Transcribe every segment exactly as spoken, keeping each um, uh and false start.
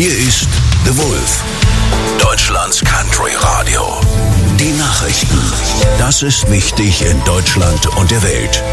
Hier ist The Wolf, Deutschlands Country Radio. Die Nachrichten. Das ist wichtig in Deutschland und der Welt.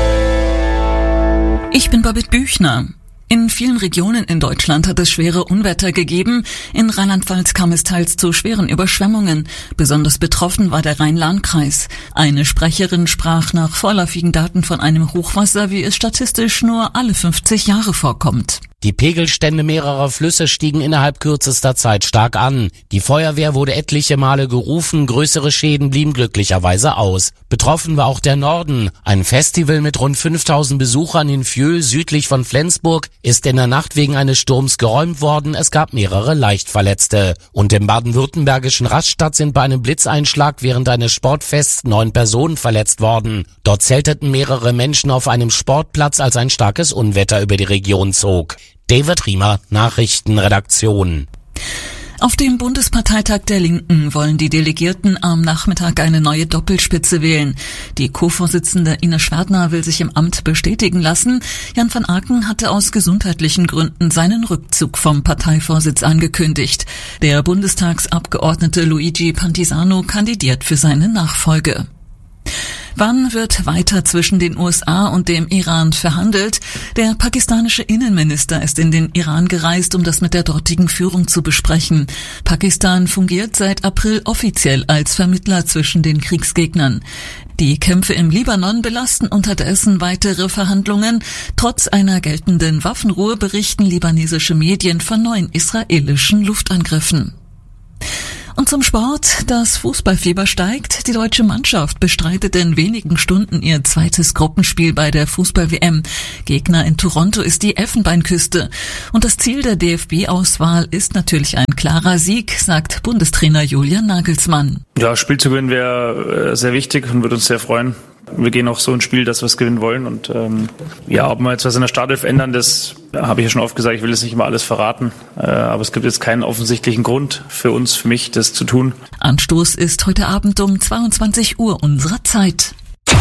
Ich bin Babette Büchner. In vielen Regionen in Deutschland hat es schwere Unwetter gegeben. In Rheinland-Pfalz kam es teils zu schweren Überschwemmungen. Besonders betroffen war der Rhein-Lahn-Kreis. Eine Sprecherin sprach nach vorläufigen Daten von einem Hochwasser, wie es statistisch nur alle fünfzig Jahre vorkommt. Die Pegelstände mehrerer Flüsse stiegen innerhalb kürzester Zeit stark an. Die Feuerwehr wurde etliche Male gerufen, größere Schäden blieben glücklicherweise aus. Betroffen war auch der Norden. Ein Festival mit rund fünftausend Besuchern in Vieux, südlich von Flensburg, ist in der Nacht wegen eines Sturms geräumt worden. Es gab mehrere Leichtverletzte. Und im baden-württembergischen Rastatt sind bei einem Blitzeinschlag während eines Sportfests neun Personen verletzt worden. Dort zelteten mehrere Menschen auf einem Sportplatz, als ein starkes Unwetter über die Region zog. David Riemer, Nachrichtenredaktion. Auf dem Bundesparteitag der Linken wollen die Delegierten am Nachmittag eine neue Doppelspitze wählen. Die Co-Vorsitzende Ines Schwerdner will sich im Amt bestätigen lassen. Jan van Aken hatte aus gesundheitlichen Gründen seinen Rückzug vom Parteivorsitz angekündigt. Der Bundestagsabgeordnete Luigi Pantisano kandidiert für seine Nachfolge. Wann wird weiter zwischen den U S A und dem Iran verhandelt? Der pakistanische Innenminister ist in den Iran gereist, um das mit der dortigen Führung zu besprechen. Pakistan fungiert seit April offiziell als Vermittler zwischen den Kriegsgegnern. Die Kämpfe im Libanon belasten unterdessen weitere Verhandlungen. Trotz einer geltenden Waffenruhe berichten libanesische Medien von neuen israelischen Luftangriffen. Und zum Sport. Das Fußballfieber steigt. Die deutsche Mannschaft bestreitet in wenigen Stunden ihr zweites Gruppenspiel bei der Fußball-W M. Gegner in Toronto ist die Elfenbeinküste. Und das Ziel der D F B-Auswahl ist natürlich ein klarer Sieg, sagt Bundestrainer Julian Nagelsmann. Ja, Spiel zu gewinnen wäre sehr wichtig und würde uns sehr freuen. Wir gehen auch so ins Spiel, dass wir es gewinnen wollen. Und ähm, ja, ob wir jetzt was in der Startelf ändern, das habe ich ja schon oft gesagt. Ich will jetzt nicht immer alles verraten. Äh, aber es gibt jetzt keinen offensichtlichen Grund für uns, für mich, das zu tun. Anstoß ist heute Abend um zweiundzwanzig Uhr unserer Zeit.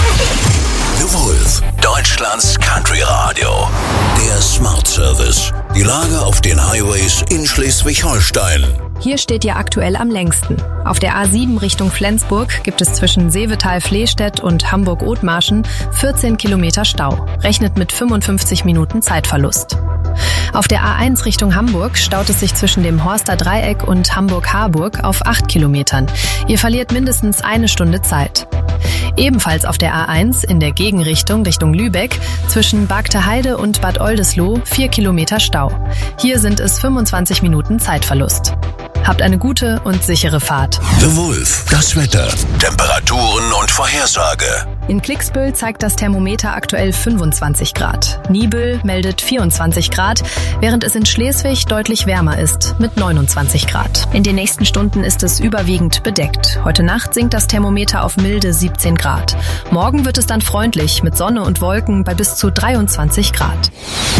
The Wolf, Deutschlands Country Radio. Der Smart Service. Die Lage auf den Highways in Schleswig-Holstein. Hier steht ihr aktuell am längsten. Auf der A sieben Richtung Flensburg gibt es zwischen Seevetal-Flehstedt und Hamburg-Othmarschen vierzehn Kilometer Stau. Rechnet mit fünfundfünfzig Minuten Zeitverlust. Auf der A eins Richtung Hamburg staut es sich zwischen dem Horster Dreieck und Hamburg-Harburg auf acht Kilometern. Ihr verliert mindestens eine Stunde Zeit. Ebenfalls auf der A eins in der Gegenrichtung Richtung Lübeck zwischen Bagteheide und Bad Oldesloe vier Kilometer Stau. Hier sind es fünfundzwanzig Minuten Zeitverlust. Habt eine gute und sichere Fahrt. The Wolf, das Wetter, Temperaturen und Vorhersage. In Klicksbüll zeigt das Thermometer aktuell fünfundzwanzig Grad. Niebüll meldet vierundzwanzig Grad, während es in Schleswig deutlich wärmer ist mit neunundzwanzig Grad. In den nächsten Stunden ist es überwiegend bedeckt. Heute Nacht sinkt das Thermometer auf milde siebzehn Grad. Morgen wird es dann freundlich mit Sonne und Wolken bei bis zu dreiundzwanzig Grad.